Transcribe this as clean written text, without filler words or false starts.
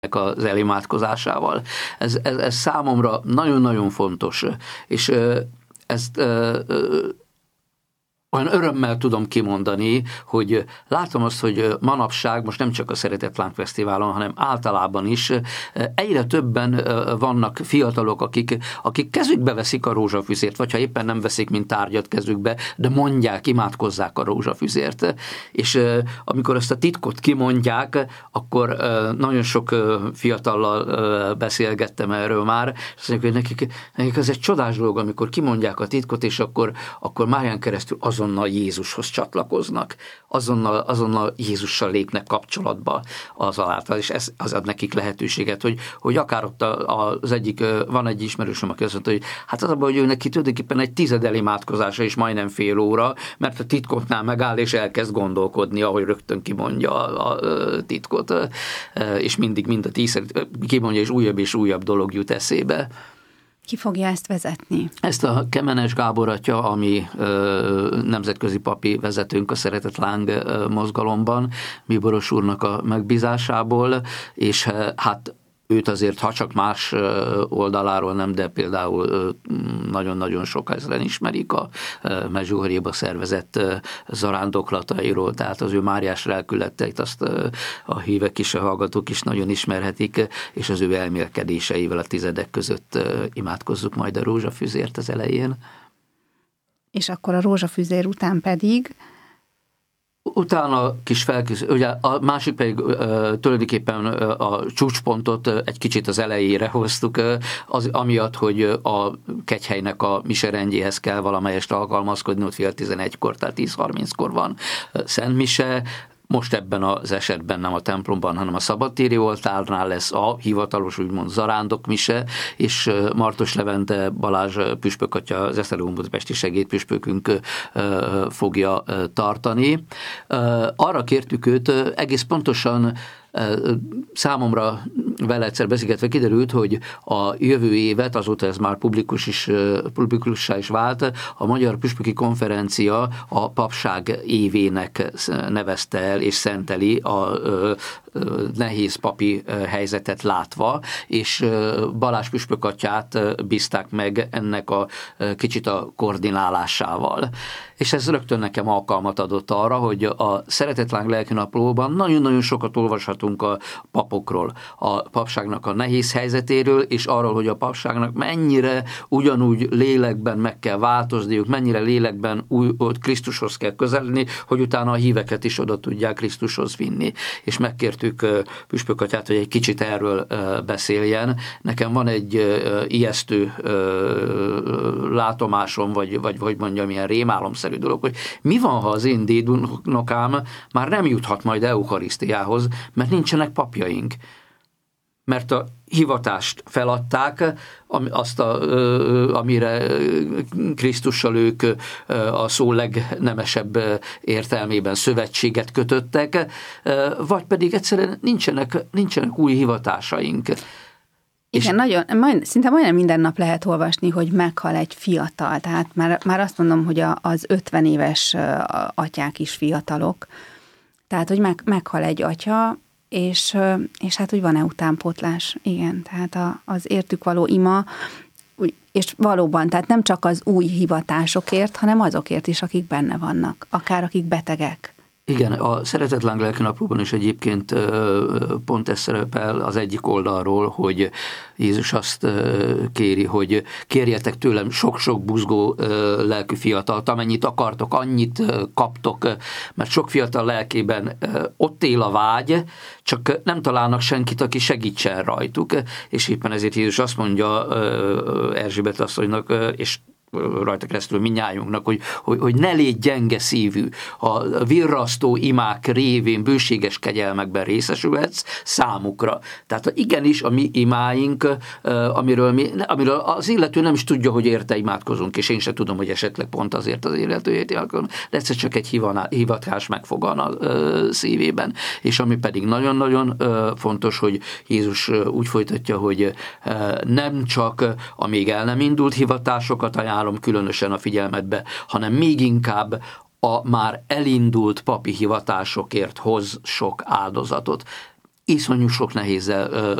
az elimádkozásával. Ez számomra nagyon-nagyon fontos, és ezt olyan örömmel tudom kimondani, hogy látom azt, hogy manapság, most nem csak a Szeretettláng Fesztiválon, hanem általában is egyre többen vannak fiatalok, akik kezükbe veszik a rózsafüzért, vagy ha éppen nem veszik, mint tárgyat kezükbe, de mondják, imádkozzák a rózsafüzért. És amikor ezt a titkot kimondják, akkor nagyon sok fiatallal beszélgettem erről már, és azt mondják, hogy nekik ez egy csodás dolog, amikor kimondják a titkot, és akkor Márián keresztül azonnal Jézushoz csatlakoznak, azonnal Jézussal lépnek kapcsolatba azáltal, és ez az ad nekik lehetőséget, hogy akár ott az egyik, van egy ismerősöm, aki azt mondta, hogy hát az abban, hogy ő neki tulajdonképpen egy 10 imádkozása is majdnem fél óra, mert a titkotnál megáll, és elkezd gondolkodni, ahogy rögtön kimondja a titkot, és mindig mind a 10 kimondja, és újabb dolog jut eszébe. Ki fogja ezt vezetni? Ezt a Kemenes Gábor atya, ami nemzetközi papi vezetőnk a Szeretettláng mozgalomban, Bíboros úrnak a megbízásából, és hát őt azért, ha csak más oldaláról nem, de például nagyon-nagyon sok ezren ismerik a Mezsugoréba szervezett zarándoklatairól, tehát az ő Máriás lelkületeit azt a hívek is, a hallgatók is nagyon ismerhetik, és az ő elmélkedéseivel a tizedek között imádkozzuk majd a rózsafüzért az elején. És akkor a rózsafüzér után pedig... Utána kis felkészül, ugye a másik pedig tulajdonképpen a csúcspontot egy kicsit az elejére hoztuk, az amiatt, hogy a kegyhelynek a miserendjéhez kell valamelyest alkalmazkodni, ott fél 11-kor, tehát 10:30-kor van szentmise. Most ebben az esetben nem a templomban, hanem a szabadtéri oltárnál lesz a hivatalos, úgymond zarándokmise, és Martos Levente Balázs püspökatya, az Esztergom budapesti segédpüspökünk fogja tartani. Arra kértük őt, egész pontosan számomra vele egyszer beszélgetve kiderült, hogy a jövő évet, azóta ez már publikussá is vált, a Magyar Püspöki Konferencia a papság évének nevezte el és szenteli a nehéz papi helyzetet látva, és Balázs püspökatyát bízták meg ennek a kicsit a koordinálásával. És ez rögtön nekem alkalmat adott arra, hogy a Szeretettláng lelkinaplóban nagyon-nagyon sokat olvashatunk a papokról, a papságnak a nehéz helyzetéről, és arról, hogy a papságnak mennyire ugyanúgy lélekben meg kell változniuk, mennyire lélekben Krisztushoz kell közelni, hogy utána a híveket is oda tudják Krisztushoz vinni. És megkértük püspökatyát, hogy egy kicsit erről beszéljen. Nekem van egy ijesztő látomásom, vagy hogy mondjam, ilyen rémálomszerű dolog, hogy mi van, ha az én dédunokám már nem juthat majd eukarisztiához, mert nincsenek papjaink. Mert a hivatást feladták, amire Krisztussal ők a szó legnemesebb értelmében szövetséget kötöttek, vagy pedig egyszerűen nincsenek új hivatásaink. Igen, szinte majdnem minden nap lehet olvasni, hogy meghal egy fiatal, tehát már azt mondom, hogy az 50 éves atyák is fiatalok, tehát hogy meghal egy atya, és hát hogy van-e utánpótlás? Igen, tehát az értük való ima, és valóban, tehát nem csak az új hivatásokért, hanem azokért is, akik benne vannak, akár akik betegek. Igen, a Szeretettláng lelkinaplóban is egyébként pont ez szerepel az egyik oldalról, hogy Jézus azt kéri, hogy kérjetek tőlem sok-sok buzgó lelkű fiatalt, amennyit akartok, annyit kaptok, mert sok fiatal lelkében ott él a vágy, csak nem találnak senkit, aki segítsen rajtuk, és éppen ezért Jézus azt mondja Erzsébet asszonynak, és rajta keresztül mindnyájunknak, hogy ne légy gyenge szívű, a virrasztó imák révén bőséges kegyelmekben részesülhetsz számukra. Tehát igenis a mi imáink, amiről az illető nem is tudja, hogy érte imádkozunk, és én sem tudom, hogy esetleg pont azért az illetőért imádkozunk, de egyszer csak egy hivatás megfogan a szívében. És ami pedig nagyon-nagyon fontos, hogy Jézus úgy folytatja, hogy nem csak a még el nem indult hivatásokat ajánlom különösen a figyelmetbe, hanem még inkább a már elindult papi hivatásokért hoz sok áldozatot. iszonyú sok nehézzel